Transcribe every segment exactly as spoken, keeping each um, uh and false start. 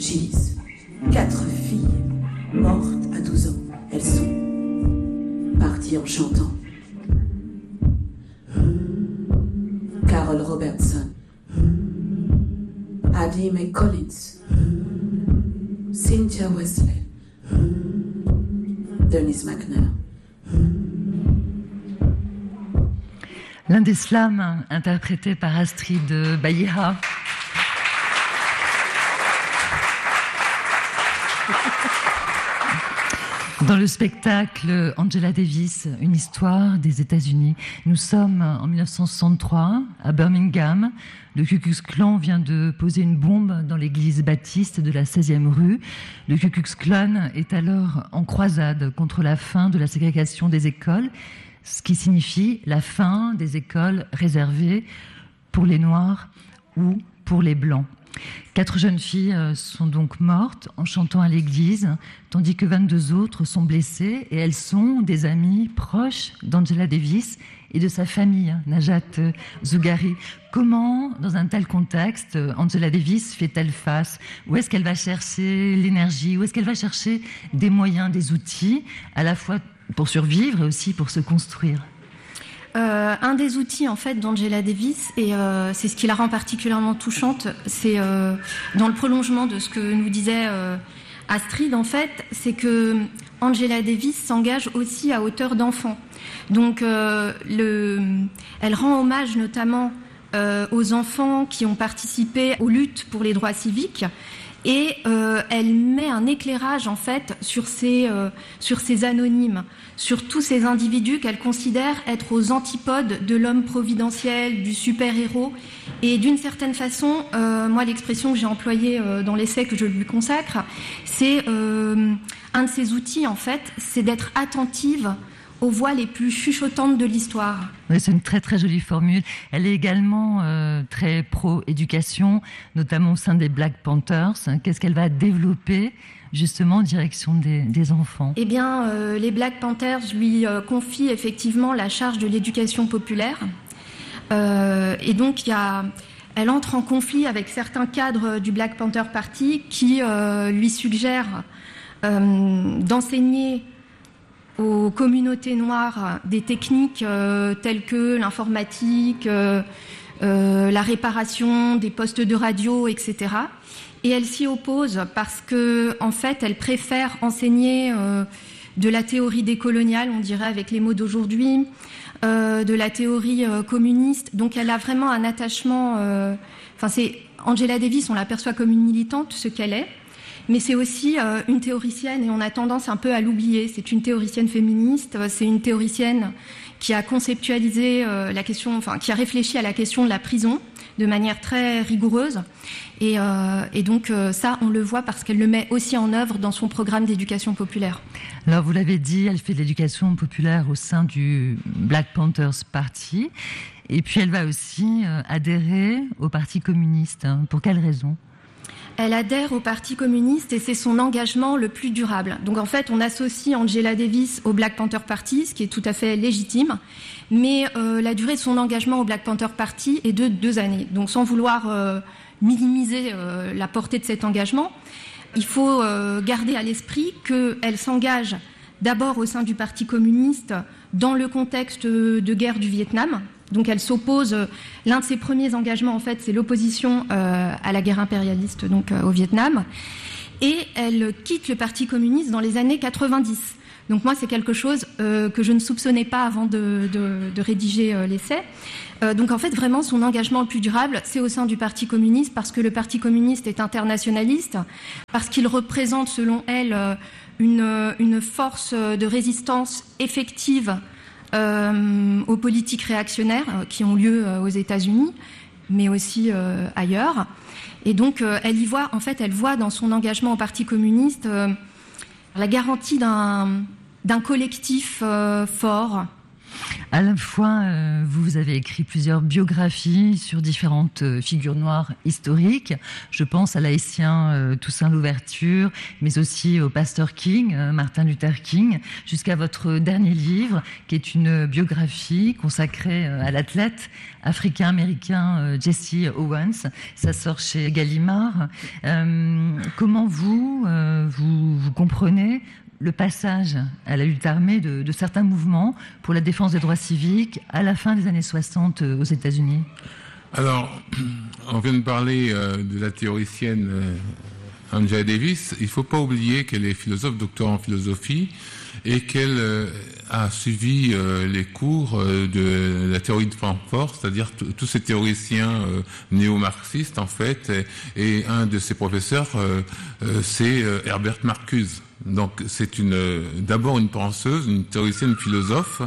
refugees. Quatre filles mortes à douze ans. Elles sont parties en chantant. Carol Robertson, Addie McCollins, Cynthia Wesley, Denise McNair. L'un des slams interprété par Astrid Baïha. Dans le spectacle Angela Davis, une histoire des États-Unis. Nous sommes en dix-neuf cent soixante-trois à Birmingham. Le Ku Klux Klan vient de poser une bombe dans l'église baptiste de la seizième rue. Le Ku Klux Klan est alors en croisade contre la fin de la ségrégation des écoles, ce qui signifie la fin des écoles réservées pour les Noirs ou pour les Blancs. Quatre jeunes filles sont donc mortes en chantant à l'église, tandis que vingt-deux autres sont blessées, et elles sont des amies proches d'Angela Davis et de sa famille, Najat Zougari. Comment, dans un tel contexte, Angela Davis fait-elle face? Où est-ce qu'elle va chercher l'énergie? Où est-ce qu'elle va chercher des moyens, des outils, à la fois pour survivre et aussi pour se construire? Euh, un des outils en fait d'Angela Davis, et euh, c'est ce qui la rend particulièrement touchante, c'est euh, dans le prolongement de ce que nous disait euh, Astrid, en fait, c'est que Angela Davis s'engage aussi à hauteur d'enfant. Donc, euh, le, elle rend hommage notamment euh, aux enfants qui ont participé aux luttes pour les droits civiques. Et euh, elle met un éclairage en fait sur ces, euh, sur ces anonymes, sur tous ces individus qu'elle considère être aux antipodes de l'homme providentiel, du super-héros. Et d'une certaine façon, euh, moi l'expression que j'ai employée euh, dans l'essai que je lui consacre, c'est euh, un de ces outils en fait, c'est d'être attentive aux voix les plus chuchotantes de l'histoire. Oui, c'est une très très jolie formule. Elle est également euh, très pro-éducation, notamment au sein des Black Panthers. Qu'est-ce qu'elle va développer justement en direction des, des enfants? Eh bien, euh, les Black Panthers lui euh, confient effectivement la charge de l'éducation populaire. Euh, et donc, il y a... elle entre en conflit avec certains cadres du Black Panther Party qui euh, lui suggèrent euh, d'enseigner aux communautés noires des techniques euh, telles que l'informatique, euh, euh, la réparation des postes de radio, et cetera. Et elle s'y oppose parce que, en fait, elle préfère enseigner euh, de la théorie décoloniale, on dirait avec les mots d'aujourd'hui, euh, de la théorie euh, communiste. Donc, elle a vraiment un attachement. Euh, enfin, c'est Angela Davis, on l'aperçoit comme une militante, ce qu'elle est. Mais c'est aussi euh, une théoricienne, et on a tendance un peu à l'oublier. C'est une théoricienne féministe, c'est une théoricienne qui a conceptualisé euh, la question, enfin, qui a réfléchi à la question de la prison de manière très rigoureuse. Et, euh, et donc euh, ça, on le voit parce qu'elle le met aussi en œuvre dans son programme d'éducation populaire. Alors, vous l'avez dit, elle fait de l'éducation populaire au sein du Black Panthers Party. Et puis, elle va aussi euh, adhérer au Parti communiste. Pour quelle raison ? Elle adhère au Parti communiste et c'est son engagement le plus durable. Donc en fait, on associe Angela Davis au Black Panther Party, ce qui est tout à fait légitime, mais euh, la durée de son engagement au Black Panther Party est de deux années. Donc sans vouloir euh, minimiser euh, la portée de cet engagement, il faut euh, garder à l'esprit qu'elle s'engage d'abord au sein du Parti communiste dans le contexte de guerre du Vietnam. Donc elle s'oppose, l'un de ses premiers engagements en fait c'est l'opposition euh, à la guerre impérialiste donc euh, au Vietnam, et elle quitte le Parti communiste dans les années quatre-vingt-dix. Donc moi c'est quelque chose euh, que je ne soupçonnais pas avant de, de, de rédiger euh, l'essai. Euh, donc en fait vraiment son engagement le plus durable c'est au sein du Parti communiste parce que le Parti communiste est internationaliste, parce qu'il représente selon elle euh, une, une force de résistance effective Euh, aux politiques réactionnaires euh, qui ont lieu euh, aux États-Unis, mais aussi euh, ailleurs. Et donc, euh, elle y voit, en fait, elle voit dans son engagement au Parti communiste euh, la garantie d'un, d'un collectif euh, fort. À la fois, euh, vous avez écrit plusieurs biographies sur différentes euh, figures noires historiques. Je pense à l'haïtien euh, Toussaint Louverture, mais aussi au pasteur King, euh, Martin Luther King, jusqu'à votre dernier livre, qui est une biographie consacrée euh, à l'athlète africain-américain euh, Jesse Owens. Ça sort chez Gallimard. Euh, comment vous, euh, vous, vous comprenez le passage à la lutte armée de, de certains mouvements pour la défense des droits civiques à la fin des années soixante aux États-Unis? Alors, on vient de parler euh, de la théoricienne euh, Angela Davis. Il ne faut pas oublier qu'elle est philosophe, docteur en philosophie, et qu'elle euh, a suivi euh, les cours euh, de la théorie de Francfort, c'est-à-dire t- tous ces théoriciens euh, néo-marxistes, en fait, et, et un de ses professeurs, euh, euh, c'est euh, Herbert Marcuse. Donc c'est une d'abord une penseuse, une théoricienne, une philosophe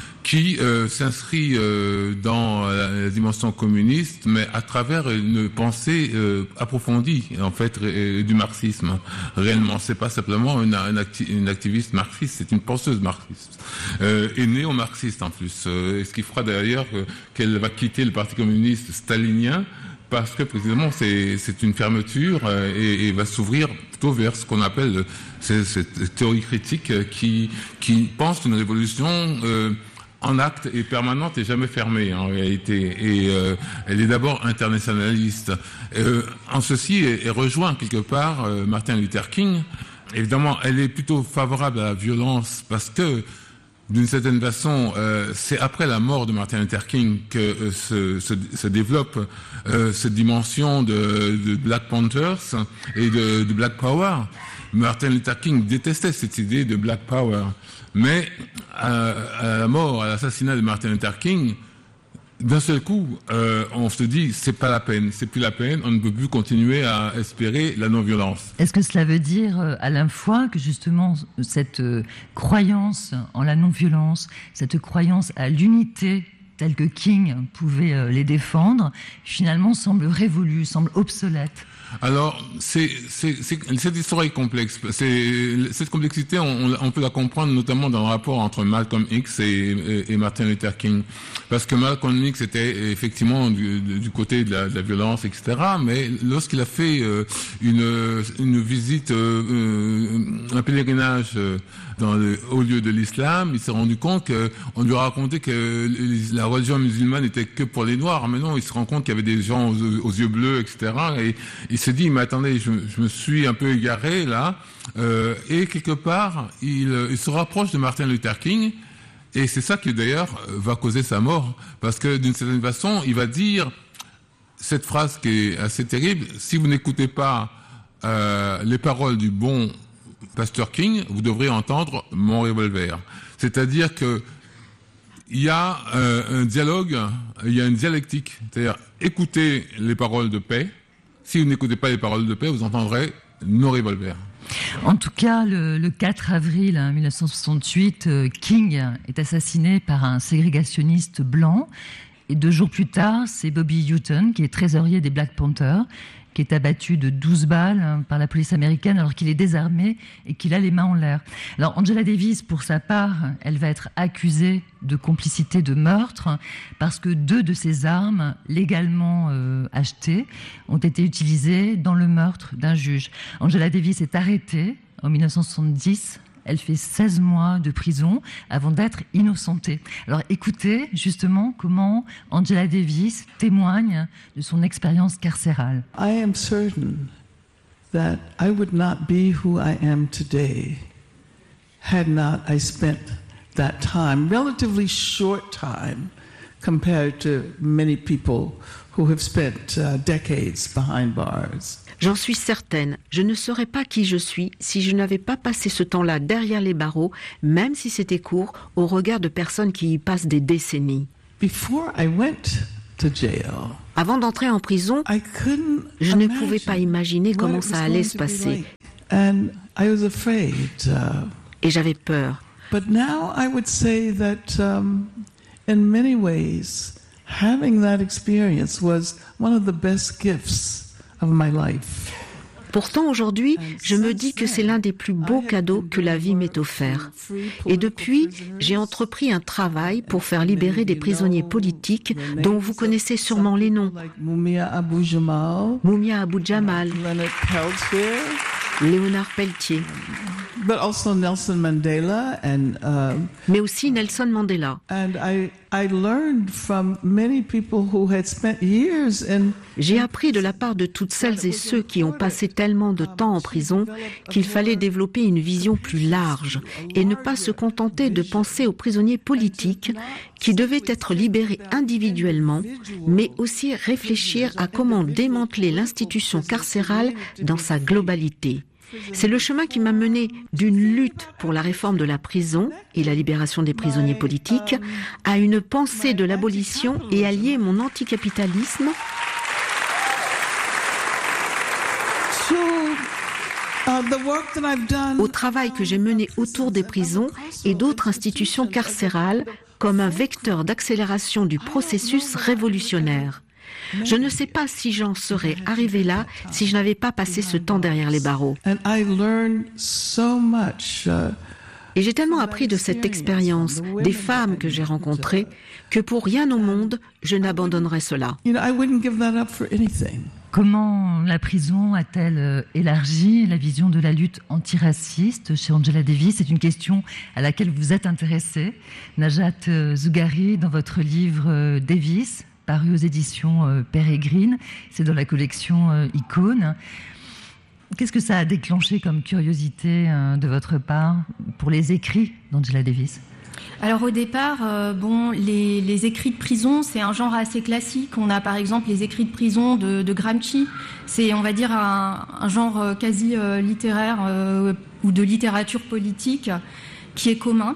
qui euh, s'inscrit euh, dans la, la dimension communiste, mais à travers une pensée euh, approfondie en fait ré, du marxisme. Réellement, c'est pas simplement une, une, acti, une activiste marxiste, c'est une penseuse marxiste euh, et néo-marxiste en plus. Euh, ce qui fera d'ailleurs euh, qu'elle va quitter le Parti communiste stalinien, parce que précisément c'est, c'est une fermeture euh, et, et va s'ouvrir plutôt vers ce qu'on appelle cette, cette théorie critique euh, qui, qui pense qu'une révolution euh, en acte et permanente et jamais fermée en réalité. Et euh, elle est d'abord internationaliste. Euh, en ceci, elle, elle rejoint quelque part euh, Martin Luther King. Évidemment, elle est plutôt favorable à la violence parce que d'une certaine façon, euh, c'est après la mort de Martin Luther King que euh, se, se, se développe euh, cette dimension de, de Black Panthers et de, de Black Power. Martin Luther King détestait cette idée de Black Power, mais à, à la mort, à l'assassinat de Martin Luther King, d'un seul coup, euh, on se dit c'est pas la peine, c'est plus la peine, on ne peut plus continuer à espérer la non-violence. Est-ce que cela veut dire euh, à la fois que justement cette euh, croyance en la non-violence, cette croyance à l'unité telle que King pouvait euh, les défendre, finalement semble révolue, semble obsolète? Alors, c'est, c'est, c'est, cette histoire est complexe. C'est, cette complexité, on, on peut la comprendre notamment dans le rapport entre Malcolm X et, et, et Martin Luther King. Parce que Malcolm X était effectivement du, du côté de la, de la violence, et cetera. Mais lorsqu'il a fait euh, une, une visite, euh, un pèlerinage euh, dans le haut lieu de l'islam, il s'est rendu compte qu'on lui a raconté que la religion musulmane n'était que pour les Noirs. Mais non, il se rend compte qu'il y avait des gens aux, aux yeux bleus, et cetera. Et il s'est dit, mais attendez, je, je me suis un peu égaré là. Euh, et quelque part, il, il se rapproche de Martin Luther King. Et c'est ça qui d'ailleurs va causer sa mort. Parce que d'une certaine façon, il va dire cette phrase qui est assez terrible. Si vous n'écoutez pas euh, les paroles du bon pasteur King, vous devrez entendre mon revolver. C'est-à-dire que il y a euh, un dialogue, il y a une dialectique. C'est-à-dire, écoutez les paroles de paix. Si vous n'écoutez pas les paroles de paix, vous entendrez nos revolvers. En tout cas, le, le quatre avril mille neuf cent soixante-huit, King est assassiné par un ségrégationniste blanc. Et deux jours plus tard, c'est Bobby Hutton, qui est trésorier des Black Panthers, qui est abattu de douze balles par la police américaine alors qu'il est désarmé et qu'il a les mains en l'air. Alors Angela Davis, pour sa part, elle va être accusée de complicité de meurtre parce que deux de ses armes, légalement euh, achetées, ont été utilisées dans le meurtre d'un juge. Angela Davis est arrêtée en mille neuf cent soixante-dix. Elle fait seize mois de prison avant d'être innocentée. Alors écoutez justement comment Angela Davis témoigne de son expérience carcérale. I am certain that I would not be who I am today had not I spent that time, relatively short time compared to many people who have spent uh, decades behind bars. J'en suis certaine, je ne serais pas qui je suis si je n'avais pas passé ce temps-là derrière les barreaux, même si c'était court, au regard de personnes qui y passent des décennies. Before I went to jail, avant d'entrer en prison, je ne pouvais pas imaginer comment ça allait se passer. And I was afraid, uh, Et j'avais peur. But now I would say that um, in many ways, having that experience was one of the best gifts of my life. Pourtant, aujourd'hui, je me dis que c'est l'un des plus beaux cadeaux que la vie m'ait offert. Et depuis, j'ai entrepris un travail pour faire libérer des prisonniers politiques dont vous connaissez sûrement les noms. Mumia Abu-Jamal, Mumia Abu-Jamal, Leonard Peltier, Léonard Peltier, but also Nelson Mandela, and uh, mais aussi Nelson Mandela. and I I learned from many people who had spent years in. J'ai appris de la part de toutes celles et ceux qui ont passé tellement de temps en prison qu'il fallait développer une vision plus large et ne pas se contenter de penser aux prisonniers politiques qui devaient être libérés individuellement, mais aussi réfléchir à comment démanteler l'institution carcérale dans sa globalité. C'est le chemin qui m'a mené d'une lutte pour la réforme de la prison et la libération des prisonniers politiques à une pensée de l'abolition et à lier mon anticapitalisme au travail que j'ai mené autour des prisons et d'autres institutions carcérales comme un vecteur d'accélération du processus révolutionnaire. Je ne sais pas si j'en serais arrivé là si je n'avais pas passé ce temps derrière les barreaux. Et j'ai tellement appris de cette expérience, des femmes que j'ai rencontrées, que pour rien au monde, je n'abandonnerais cela. Comment la prison a-t-elle élargi la vision de la lutte antiraciste chez Angela Davis? C'est une question à laquelle vous êtes intéressée. Najat Zougari, dans votre livre Davis, paru aux éditions Pérégrine, c'est dans la collection Icône. Qu'est-ce que ça a déclenché comme curiosité de votre part pour les écrits d'Angela Davis? Alors au départ, euh, bon, les, les écrits de prison, c'est un genre assez classique. On a par exemple les écrits de prison de, de Gramsci. C'est, on va dire, un, un genre quasi euh, littéraire euh, ou de littérature politique qui est commun.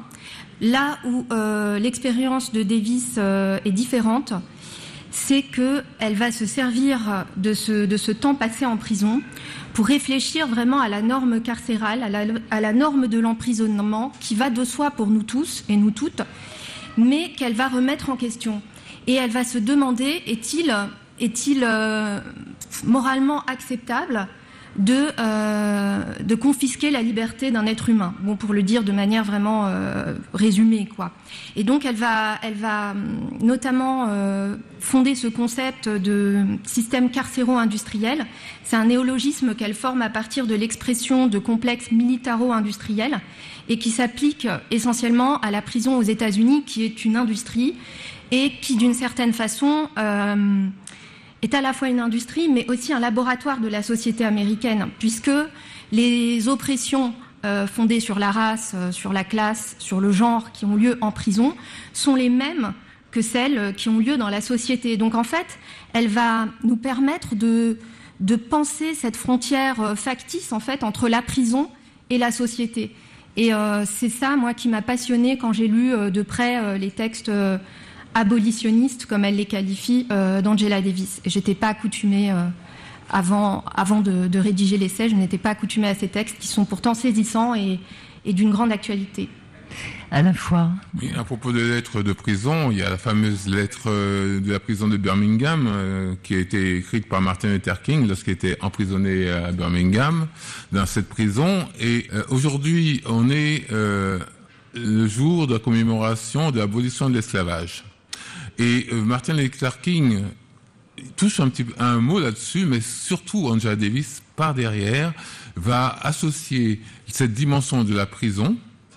Là où euh, l'expérience de Davis euh, est différente, c'est qu'elle va se servir de ce, de ce temps passé en prison pour réfléchir vraiment à la norme carcérale, à la, à la norme de l'emprisonnement qui va de soi pour nous tous et nous toutes, mais qu'elle va remettre en question. Et elle va se demander, est-il, est-il euh, moralement acceptable de, euh, de confisquer la liberté d'un être humain, bon, pour le dire de manière vraiment euh, résumée, quoi. Et donc elle va, elle va notamment euh, fonder ce concept de système carcéro-industriel. C'est un néologisme qu'elle forme à partir de l'expression de complexe militaro-industriel et qui s'applique essentiellement à la prison aux États-Unis, qui est une industrie et qui, d'une certaine façon, euh, est à la fois une industrie, mais aussi un laboratoire de la société américaine, puisque les oppressions euh, fondées sur la race, euh, sur la classe, sur le genre, qui ont lieu en prison, sont les mêmes que celles qui ont lieu dans la société. Donc en fait, elle va nous permettre de, de penser cette frontière factice, en fait, entre la prison et la société. Et euh, c'est ça, moi, qui m'a passionnée quand j'ai lu euh, de près euh, les textes euh, abolitionnistes, comme elle les qualifie, euh, d'Angela Davis. Et j'étais pas accoutumée, euh, avant, avant de, de rédiger l'essai, je n'étais pas accoutumée à ces textes qui sont pourtant saisissants et, et d'une grande actualité. À la fois. Oui, à propos de lettres de prison, il y a la fameuse lettre de la prison de Birmingham euh, qui a été écrite par Martin Luther King lorsqu'il était emprisonné à Birmingham, dans cette prison. Et euh, aujourd'hui, on est euh, le jour de la commémoration de l'abolition de l'esclavage. Et euh, Martin Luther King touche un petit un mot là-dessus, mais surtout Angela Davis, par derrière, va associer cette dimension de la prison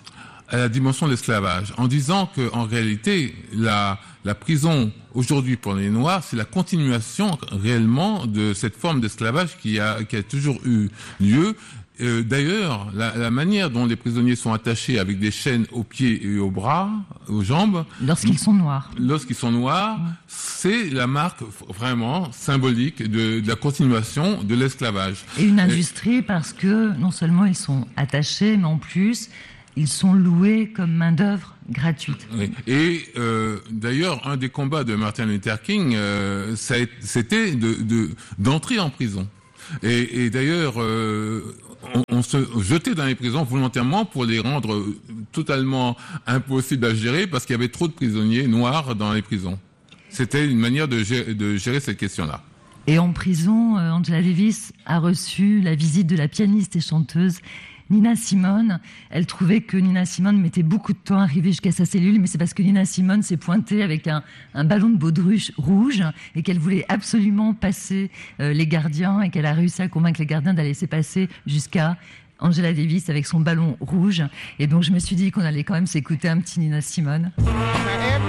à la dimension de l'esclavage, en disant que en réalité, la, la prison aujourd'hui pour les Noirs, c'est la continuation réellement de cette forme d'esclavage qui a, qui a toujours eu lieu. Euh, d'ailleurs, la, la manière dont les prisonniers sont attachés avec des chaînes aux pieds et aux bras, aux jambes, lorsqu'ils sont noirs, lorsqu'ils sont noirs, ouais. C'est la marque vraiment symbolique de, de la continuation de l'esclavage. Et une industrie et, parce que non seulement ils sont attachés, mais en plus ils sont loués comme main-d'œuvre gratuite. Oui. Et euh, d'ailleurs, un des combats de Martin Luther King, euh, ça a, c'était de, de, d'entrer en prison. Et, et d'ailleurs, euh, on, on se jetait dans les prisons volontairement pour les rendre totalement impossibles à gérer parce qu'il y avait trop de prisonniers noirs dans les prisons. C'était une manière de gérer, de gérer cette question-là. Et en prison, Angela Davis a reçu la visite de la pianiste et chanteuse Nina Simone. Elle trouvait que Nina Simone mettait beaucoup de temps à arriver jusqu'à sa cellule, mais c'est parce que Nina Simone s'est pointée avec un, un ballon de baudruche rouge et qu'elle voulait absolument passer euh, les gardiens et qu'elle a réussi à convaincre les gardiens d'aller laisser passer jusqu'à Angela Davis avec son ballon rouge. Et donc je me suis dit qu'on allait quand même s'écouter un petit Nina Simone.